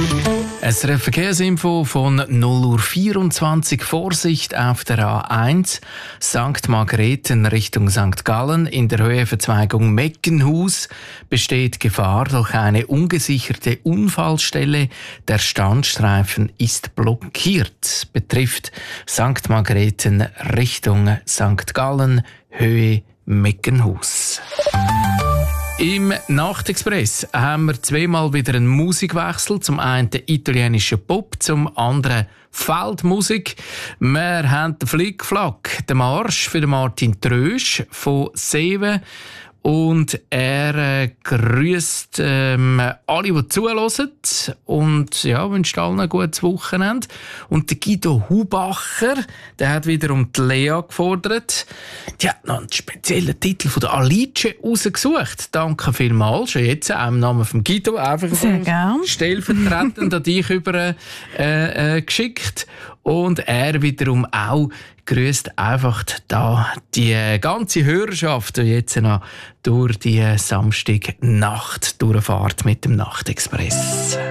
Eine Verkehrsinfo von 0:24 Uhr. Vorsicht auf der A1 St. Margrethen Richtung St. Gallen. In der Höheverzweigung Meckenhus besteht Gefahr durch eine ungesicherte Unfallstelle. Der Standstreifen ist blockiert. Betrifft St. Margrethen Richtung St. Gallen, Höhe Meckenhus. Im Nachtexpress haben wir zweimal wieder einen Musikwechsel. Zum einen italienischen Pop, zum anderen Feldmusik. Wir haben den Flickflack, den Marsch für den Martin Trösch von Seven. Und er grüßt alle, die zuhören. Und ja, wünscht allen ein gutes Wochenende. Und der Guido Hubacher, der hat wiederum die Lea gefordert. Die hat noch einen speziellen Titel von der Alice rausgesucht. Danke vielmals. Schon jetzt auch im Namen von Guido. Einfach sehr gern. Stellvertretend an dich über geschickt. Und er wiederum auch grüßt einfach da die ganze Hörerschaft, die jetzt noch durch die Samstagnacht durchfahrt mit dem Nachtexpress.